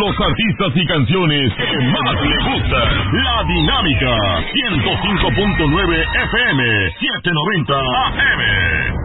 los artistas y canciones que más le gustan. La Dinámica, 105.9 FM, 790 AM.